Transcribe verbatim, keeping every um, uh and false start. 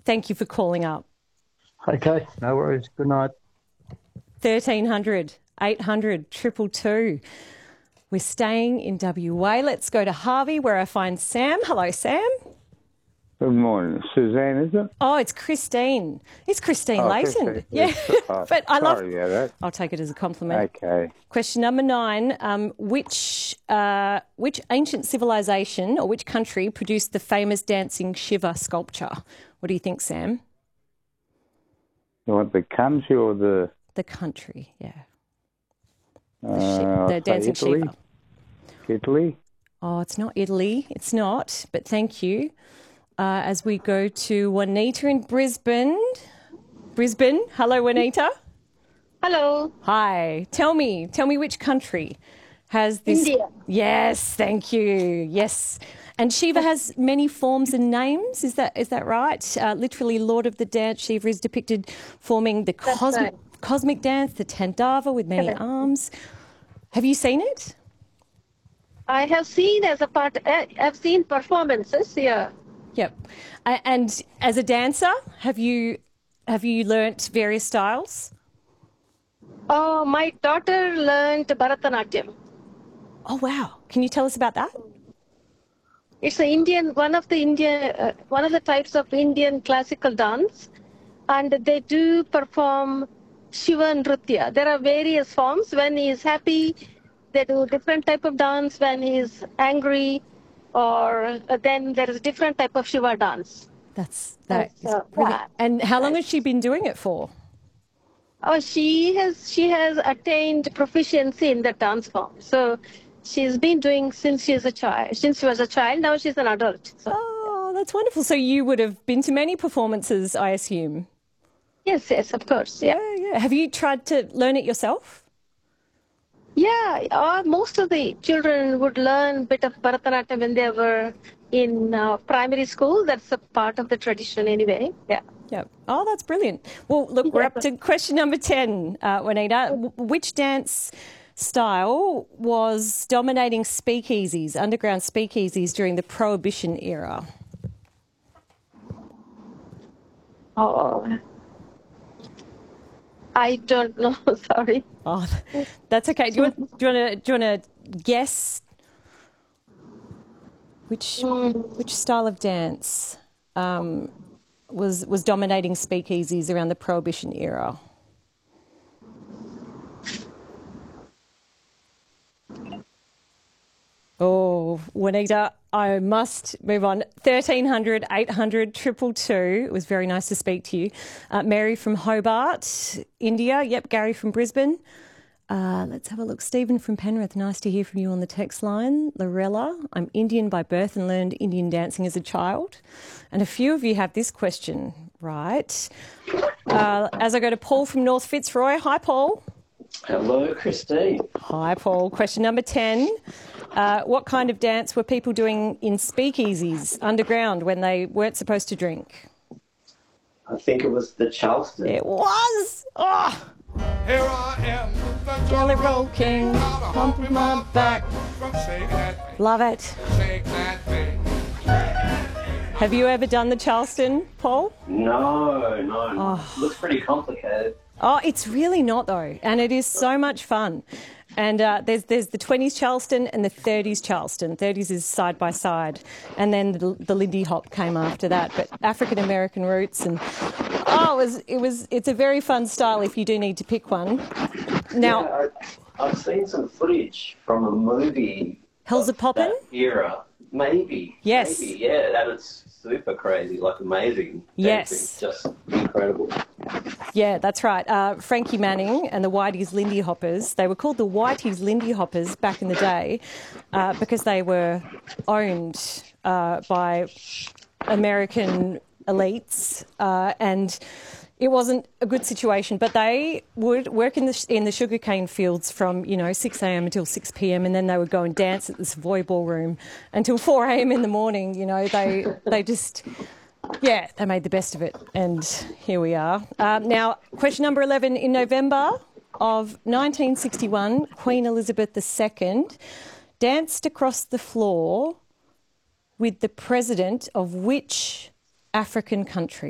Thank you for calling up. Okay, no worries. Good night. thirteen hundred, eight hundred, two two two. We're staying in W A. Let's go to Harvey where I find Sam. Hello, Sam. Good morning. Suzanne, is it? Oh, it's Christine. It's Christine Oh, Layton. Christine. Yeah, Oh, but I love... sorry about that. I'll take it as a compliment. Okay. Question number nine. Um, which uh, which ancient civilization or which country produced the famous dancing Shiva sculpture? What do you think, Sam? You want the country or the... The country, yeah. The, Uh, shi- I'll the say dancing Italy. Shiva. Italy? Oh, it's not Italy. It's not, but thank you. Uh, as we go to Juanita in Brisbane. Brisbane. Hello, Juanita. Hello. Hi. Tell me, tell me which country has this... India. Yes, thank you. Yes. And Shiva has many forms and names, is that is that right? Uh, literally, Lord of the Dance, Shiva is depicted forming the cosmic, right. cosmic dance, the Tandava with many Correct. arms. Have you seen it? I have seen as a part, uh, I've seen performances, yeah. Yep. A- And as a dancer, have you have you learnt various styles? Oh, my daughter learned Bharatanatyam. Oh, wow. Can you tell us about that? It's an Indian, one of the Indian, uh, one of the types of Indian classical dance, and they do perform Shiva Nritya. There are various forms. When he is happy, they do different type of dance. When he is angry, or uh, then there is a different type of Shiva dance. That's that That's, is uh, brilliant. yeah. And how long has she been doing it for? Oh, she has she has attained proficiency in the dance form. So she's been doing since she's a child. Since she was a child, now she's an adult. So, Oh, that's wonderful. So you would have been to many performances, I assume. yes, yes, of course, yeah. Yeah, yeah. Have you tried to learn it yourself? Yeah, uh, most of the children would learn a bit of Bharatanatyam when they were in uh, primary school. That's a part of the tradition anyway. Yeah. Yeah. Oh, that's brilliant. Well, look, we're up to question number ten, uh, Juanita. W- Which dance style was dominating speakeasies, underground speakeasies during the Prohibition era? Oh, I don't know. Sorry. Oh, that's okay. Do you want, do you want to do you want to guess which which style of dance um, was was dominating speakeasies around the Prohibition era? Oh, Juanita, I must move on. thirteen hundred, eight hundred, two two two. It was very nice to speak to you. Uh, Mary from Hobart, India. Yep, Gary from Brisbane. Uh, let's have a look. Stephen from Penrith, nice to hear from you on the text line. Lorella, I'm Indian by birth and learned Indian dancing as a child. And a few of you have this question, right? Uh, as I go to Paul from North Fitzroy. Hi, Paul. Hello, Christine. Hi, Paul. Question number ten. Uh, what kind of dance were people doing in speakeasies underground when they weren't supposed to drink? I think it was the Charleston. It was. Oh, Here I am, the Jelly Roll King, hump of my back. Shake that thing, Love it. shake that thing. Have you ever done the Charleston, Paul? No, no. Looks pretty complicated. Oh, it's really not though, and it is so much fun. And uh, there's there's the twenties Charleston and the thirties Charleston. thirties is side by side, and then the, the Lindy Hop came after that. But African American roots, and oh, it was it was it's a very fun style if you do need to pick one. Now, Yeah, I, I've seen some footage from a movie. Hell's of a Poppin'? that era. Maybe. Yes. Maybe, yeah. That is super crazy, like amazing. Yes. Dancing, just incredible. Yeah, that's right. Uh, Frankie Manning and the Whitey's Lindy Hoppers, they were called the Whitey's Lindy Hoppers back in the day uh, because they were owned uh, by American elites uh, and it wasn't a good situation, but they would work in the in the sugarcane fields from, you know, six a.m. until six p.m. and then they would go and dance at the Savoy Ballroom until four a.m. in the morning. You know, they they just... Yeah, they made the best of it, and here we are. Um, now, question number eleven. In November of nineteen sixty-one, Queen Elizabeth the Second danced across the floor with the president of which African country?